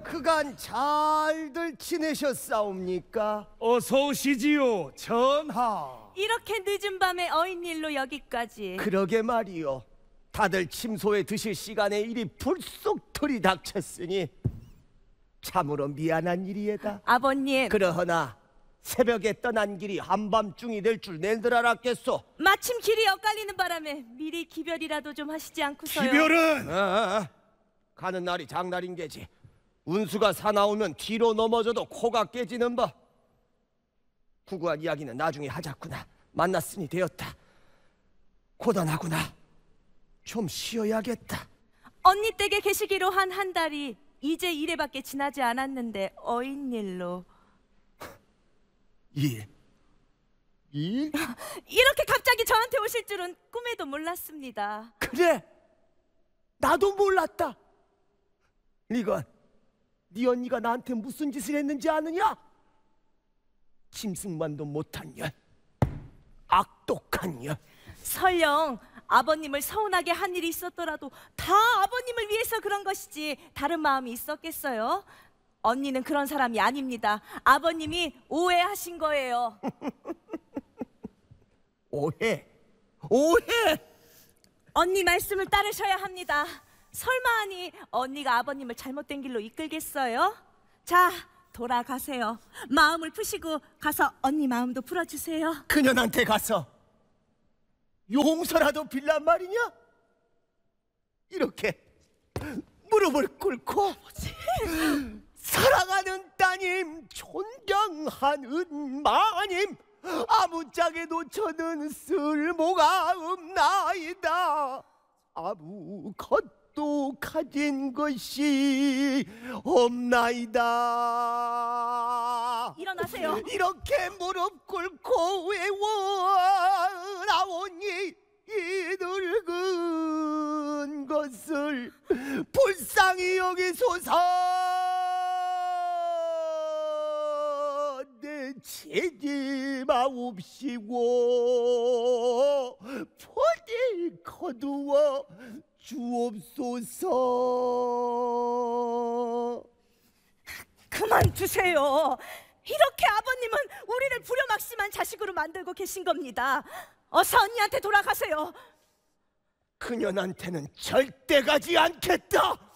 그간 잘들 지내셨사옵니까? 어서 오시지요, 전하. 이렇게 늦은 밤에 어인일로 여기까지. 그러게 말이요. 다들 침소에 드실 시간에 일이 불쑥 들이닥쳤으니 참으로 미안한 일이에다. 아버님, 그러하나 새벽에 떠난 길이 한밤중이 될 줄 낸들 알았겠소. 마침 길이 엇갈리는 바람에 미리 기별이라도 좀 하시지 않고서요. 기별은 가는 날이 장날인 게지. 운수가 사나우면 뒤로 넘어져도 코가 깨지는 법. 구구한 이야기는 나중에 하자꾸나. 만났으니 되었다. 고단하구나. 좀 쉬어야겠다. 언니 댁에 계시기로 한 달이 이제 이래밖에 지나지 않았는데 어인일로. 일? 이렇게 갑자기 저한테 오실 줄은 꿈에도 몰랐습니다. 그래, 나도 몰랐다. 이건 네 언니가 나한테 무슨 짓을 했는지 아느냐? 짐승만도 못한 년, 악독한 년. 설령 아버님을 서운하게 한 일이 있었더라도 다 아버님을 위해서 그런 것이지 다른 마음이 있었겠어요? 언니는 그런 사람이 아닙니다. 아버님이 오해하신 거예요. 오해? 언니 말씀을 따르셔야 합니다. 설마하니 언니가 아버님을 잘못된 길로 이끌겠어요? 자, 돌아가세요. 마음을 푸시고 가서 언니 마음도 풀어주세요. 그년한테 가서 용서라도 빌란 말이냐? 이렇게 무릎을 꿇고 사랑하는 따님, 존경하는 마님, 아무짝에도 저는 쓸모가 없나이다. 아무 것도 가진 것이 없나이다. 일어나세요. 이렇게 무릎 꿇고 외워 나오니 이 늙은 것을 불쌍히 여기소서. 내 채집하옵시고 포대 거두어 주옵소서. 그만두세요. 이렇게 아버님은 우리를 부려막심한 자식으로 만들고 계신 겁니다. 어서 언니한테 돌아가세요. 그년한테는 절대 가지 않겠다.